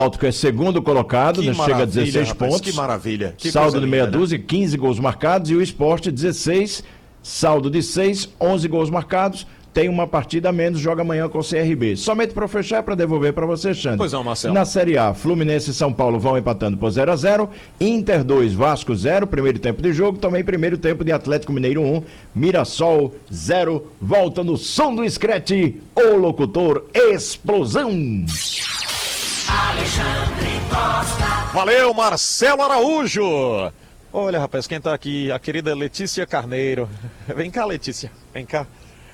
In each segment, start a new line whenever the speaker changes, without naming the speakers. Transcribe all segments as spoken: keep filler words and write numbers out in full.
Náutico é segundo colocado, né, chega a dezesseis
rapaz,
pontos.
Que maravilha. Que
saldo de meia
linda,
dúzia,
né?
quinze gols marcados. E o Sport, dezesseis, saldo de seis, onze gols marcados. Tem uma partida a menos, joga amanhã com o C R B. Somente para fechar, para devolver para você, Xande.
Pois não, Marcelo.
Na Série A, Fluminense e São Paulo vão empatando por zero a zero. Inter dois, Vasco zero, primeiro tempo de jogo. Também primeiro tempo de Atlético Mineiro um, Mirassol zero. Volta no som do Screte, o locutor Explosão.
Alexandre Costa.
Valeu, Marcelo Araújo. Olha, rapaz, quem tá aqui? A querida Letícia Carneiro. Vem cá, Letícia. Vem cá.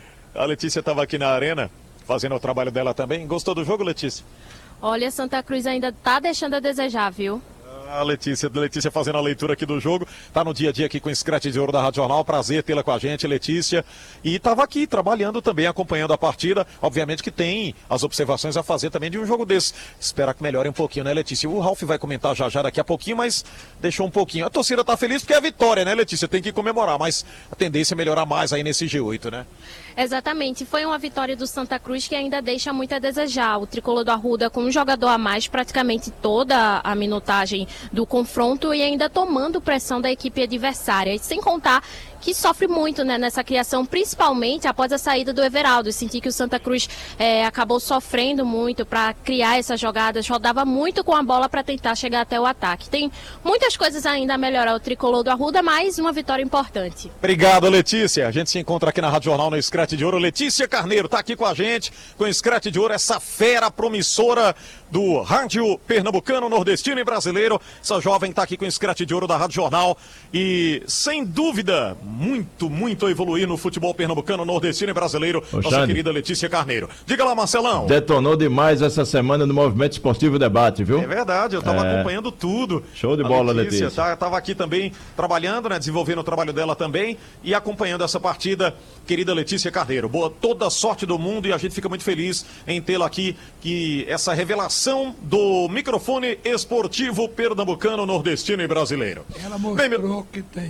A Letícia estava aqui na arena, fazendo o trabalho dela também. Gostou do jogo, Letícia?
Olha, Santa Cruz ainda tá deixando a desejar, viu?
A Letícia, Letícia fazendo a leitura aqui do jogo, tá no dia a dia aqui com o Scratch de Ouro da Rádio Jornal, prazer tê-la com a gente, Letícia, e estava aqui trabalhando também, acompanhando a partida, obviamente que tem as observações a fazer também de um jogo desse, espera que melhore um pouquinho, né, Letícia? O Ralf vai comentar já já daqui a pouquinho, mas deixou um pouquinho, a torcida tá feliz porque é a vitória, né, Letícia? Tem que comemorar, mas a tendência é melhorar mais aí nesse G oito, né?
Exatamente, foi uma vitória do Santa Cruz que ainda deixa muito a desejar. O tricolor do Arruda com um jogador a mais, praticamente toda a minutagem do confronto e ainda tomando pressão da equipe adversária. E sem contar que sofre muito, né, nessa criação, principalmente após a saída do Everaldo. Eu senti que o Santa Cruz é, acabou sofrendo muito para criar essas jogadas, rodava muito com a bola para tentar chegar até o ataque. Tem muitas coisas ainda a melhorar o tricolor do Arruda, mas uma vitória importante.
Obrigado, Letícia. A gente se encontra aqui na Rádio Jornal no Scratch de Ouro. Letícia Carneiro tá aqui com a gente, com o Scratch de Ouro, essa fera promissora do rádio pernambucano, nordestino e brasileiro. Essa jovem tá aqui com o Scratch de Ouro da Rádio Jornal e, sem dúvida, muito, muito a evoluir no futebol pernambucano, nordestino e brasileiro,
Ô,
nossa
Xande,
querida Letícia Carneiro. Diga lá, Marcelão.
Detonou demais essa semana no Movimento Esportivo Debate, viu?
É verdade, eu estava
É.
acompanhando tudo.
Show de
A
bola, Letícia.
Tá, tava aqui também trabalhando, né, desenvolvendo o trabalho dela também e acompanhando essa partida, querida Letícia Carneiro. Boa, toda a sorte do mundo e a gente fica muito feliz em tê-la aqui, que essa revelação do microfone esportivo pernambucano, nordestino e brasileiro.
Ela mostrou que tem.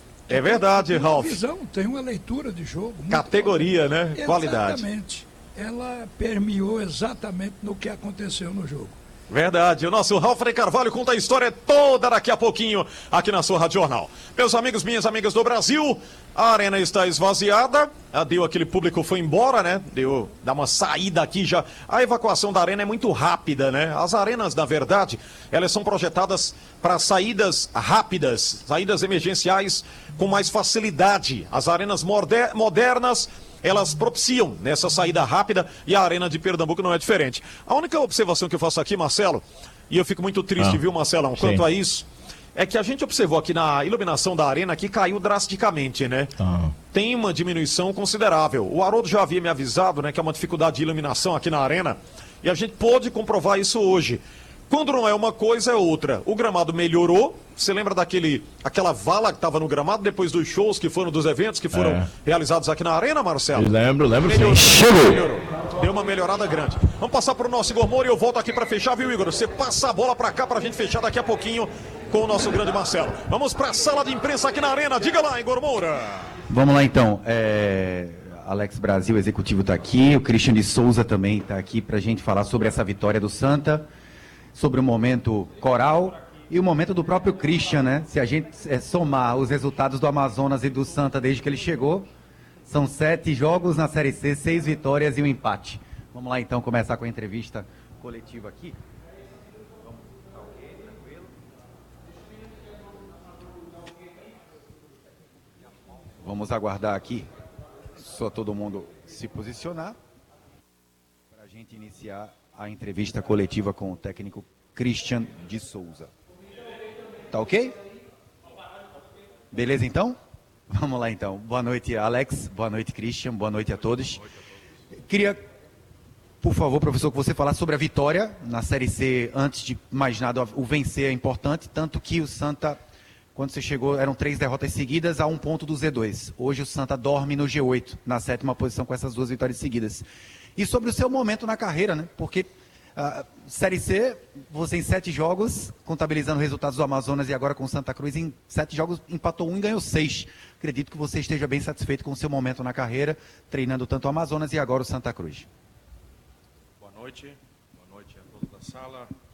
É verdade,
tem uma
Ralf.
visão, tem uma leitura de jogo. muito
Categoria,
boa.
né? Qualidade.
Exatamente. Ela permeou exatamente no que aconteceu no jogo.
Verdade, o nosso Ralf de Carvalho conta a história toda daqui a pouquinho aqui na sua Rádio Jornal. Meus amigos, minhas amigas do Brasil, a arena está esvaziada, deu aquele público, foi embora, né? Deu, dá uma saída aqui já. A evacuação da arena é muito rápida, né? As arenas, na verdade, elas são projetadas para saídas rápidas, saídas emergenciais com mais facilidade. As arenas moder- modernas elas propiciam nessa saída rápida e a Arena de Pernambuco não é diferente. A única observação que eu faço aqui, Marcelo, e eu fico muito triste,
ah,
viu, Marcelão, quanto
sim.
a isso, é que a gente observou aqui na iluminação da arena que caiu drasticamente, né?
Ah.
Tem uma diminuição considerável. O Haroldo já havia me avisado, né, que é uma dificuldade de iluminação aqui na arena e a gente pôde comprovar isso hoje. Quando não é uma coisa, é outra. O gramado melhorou. Você lembra daquele, aquela vala que estava no gramado depois dos shows que foram, dos eventos que foram
É.
realizados aqui na arena, Marcelo?
Eu lembro, lembro
Melhorou,
sim. Chegou!
melhorou. Deu uma melhorada grande. Vamos passar para o nosso Igor Moura e eu volto aqui para fechar, viu, Igor? Você passa a bola para cá para a gente fechar daqui a pouquinho com o nosso grande Marcelo. Vamos para a sala de imprensa aqui na arena. Diga lá, Igor Moura.
Vamos lá então. É... Alex Brasil, executivo, está aqui. O Christian de Souza também está aqui para a gente falar sobre essa vitória do Santa, sobre o momento coral e o momento do próprio Christian, né? Se a gente é, somar os resultados do Amazonas e do Santa desde que ele chegou, são sete jogos na Série C, seis vitórias e um empate. Vamos lá então começar com a entrevista coletiva aqui. Vamos aguardar aqui só todo mundo se posicionar para a gente iniciar a entrevista coletiva com o técnico Christian de Souza. Tá ok? Beleza então? Vamos lá então. Boa noite, Alex. Boa noite, Christian. Boa noite a todos. Queria, por favor, professor, que você falasse sobre a vitória na Série C. Antes de mais nada, o vencer é importante, tanto que o Santa, quando você chegou, eram três derrotas seguidas a um ponto do Z dois. Hoje o Santa dorme no G oito, na sétima posição com essas duas vitórias seguidas. E sobre o seu momento na carreira, né? Porque Uh, Série C, você em sete jogos, contabilizando resultados do Amazonas e agora com Santa Cruz, em sete jogos empatou um e ganhou seis. Acredito que você esteja bem satisfeito com o seu momento na carreira, treinando tanto o Amazonas e agora o Santa Cruz.
Boa noite, boa noite a todos da sala.